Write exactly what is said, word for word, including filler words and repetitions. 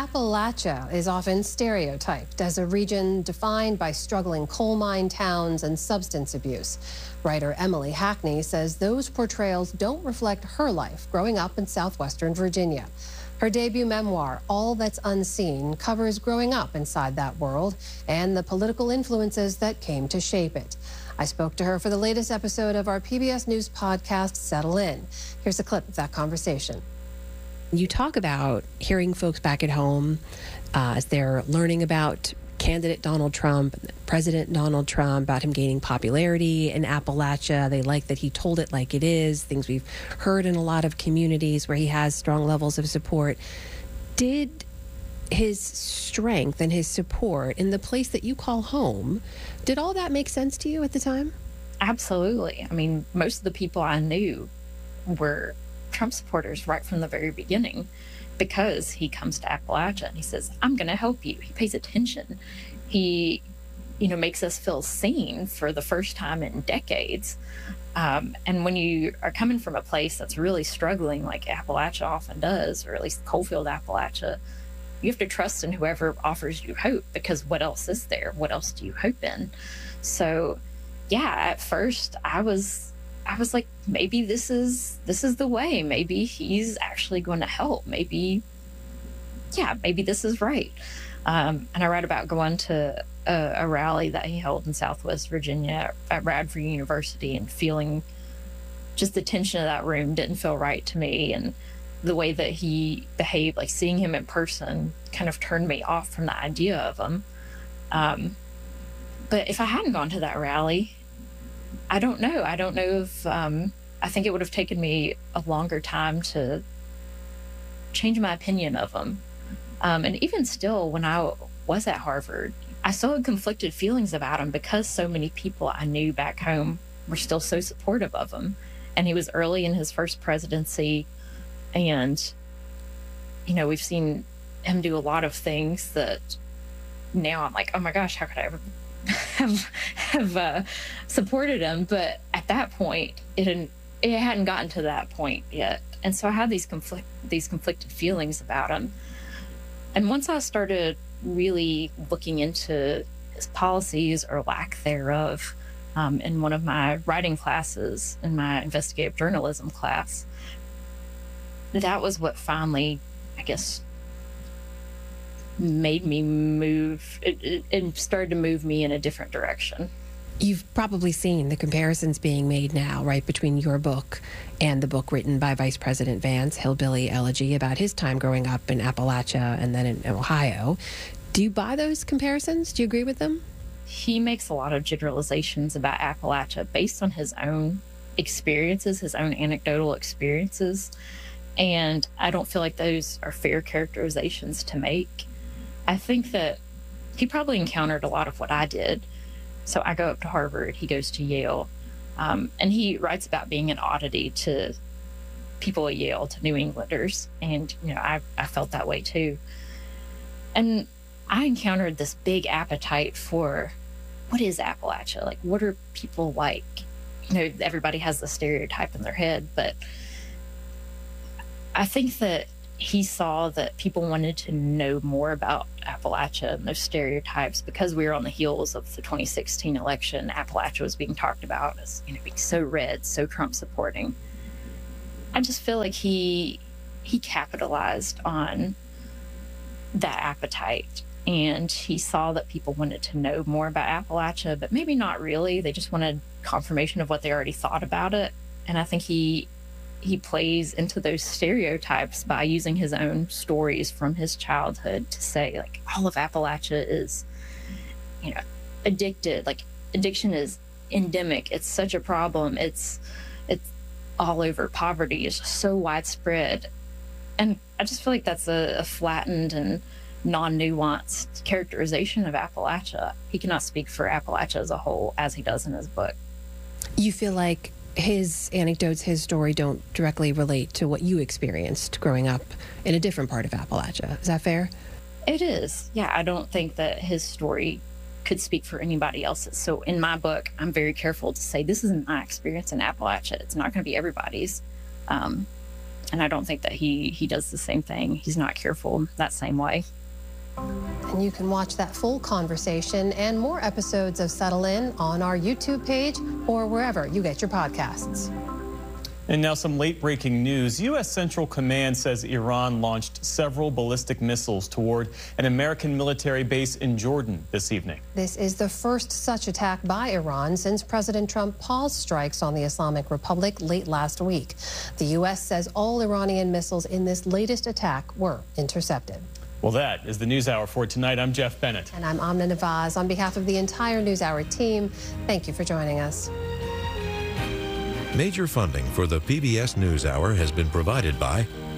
Appalachia is often stereotyped as a region defined by struggling coal mine towns and substance abuse. Writer Emily Hackney says those portrayals don't reflect her life growing up in southwestern Virginia. Her debut memoir, All That's Unseen, covers growing up inside that world and the political influences that came to shape it. I spoke to her for the latest episode of our P B S News podcast, Settle In. Here's a clip of that conversation. You talk about hearing folks back at home uh, as they're learning about candidate Donald Trump, President Donald Trump, about him gaining popularity in Appalachia. They like that he told it like it is, things we've heard in a lot of communities where he has strong levels of support. Did his strength and his support in the place that you call home, did all that make sense to you at the time? Absolutely. I mean, most of the people I knew were Trump supporters right from the very beginning, because he comes to Appalachia and he says, I'm going to help you. He pays attention. He, you know, makes us feel seen for the first time in decades. Um, and when you are coming from a place that's really struggling, like Appalachia often does, or at least Coalfield Appalachia, you have to trust in whoever offers you hope, because what else is there? What else do you hope in? So, yeah, at first I was I was like, maybe this is this is the way. Maybe he's actually going to help. Maybe, yeah, maybe this is right. Um, and I read about going to a, a rally that he held in Southwest Virginia at Radford University and feeling just the tension of that room didn't feel right to me. And the way that he behaved, like seeing him in person, kind of turned me off from the idea of him. Um, but if I hadn't gone to that rally, I don't know. I don't know if, um, I think it would have taken me a longer time to change my opinion of him. Um, and even still, when I was at Harvard, I still had conflicted feelings about him because so many people I knew back home were still so supportive of him. And he was early in his first presidency. And, you know, we've seen him do a lot of things that now I'm like, oh my gosh, how could I ever have have uh, supported him? But at that point, it hadn't, it hadn't gotten to that point yet, and so I had these conflict these conflicted feelings about him. And once I started really looking into his policies or lack thereof, um, in one of my writing classes, in my investigative journalism class, that was what finally, I guess, made me move, it, it, it started to move me in a different direction. You've probably seen the comparisons being made now, right, between your book and the book written by Vice President Vance, Hillbilly Elegy, about his time growing up in Appalachia and then in Ohio. Do you buy those comparisons? Do you agree with them? He makes a lot of generalizations about Appalachia based on his own experiences, his own anecdotal experiences, and I don't feel like those are fair characterizations to make. I think that he probably encountered a lot of what I did. So I go up to Harvard, he goes to Yale, um, and he writes about being an oddity to people at Yale, to New Englanders. And, you know, I, I felt that way too. And I encountered this big appetite for what is Appalachia? Like, what are people like? You know, everybody has the stereotype in their head, but I think that he saw that people wanted to know more about Appalachia and those stereotypes because we were on the heels of the twenty sixteen election. Appalachia was being talked about as, you know, being so red, so Trump supporting. I just feel like he he capitalized on that appetite, and he saw that people wanted to know more about Appalachia, but maybe not really. They just wanted confirmation of what they already thought about it. And I think he he plays into those stereotypes by using his own stories from his childhood to say, like, all of Appalachia is, you know, addicted. Like, addiction is endemic. It's such a problem. It's it's all over. Poverty is so widespread. And I just feel like that's a, a flattened and non-nuanced characterization of Appalachia. He cannot speak for Appalachia as a whole, as he does in his book. You feel like his anecdotes, his story don't directly relate to what you experienced growing up in a different part of Appalachia. Is that fair? It is. Yeah, I don't think that his story could speak for anybody else's. So in my book, I'm very careful to say this isn't my experience in Appalachia. It's not going to be everybody's. Um, and I don't think that he, he does the same thing. He's not careful that same way. And you can watch that full conversation and more episodes of Settle In on our YouTube page or wherever you get your podcasts. And now some late-breaking news. U S Central Command says Iran launched several ballistic missiles toward an American military base in Jordan this evening. This is the first such attack by Iran since President Trump paused strikes on the Islamic Republic late last week. The U S says all Iranian missiles in this latest attack were intercepted. Well, that is the NewsHour for tonight. I'm Jeff Bennett. And I'm Amna Nawaz. On behalf of the entire NewsHour team, thank you for joining us. Major funding for the P B S NewsHour has been provided by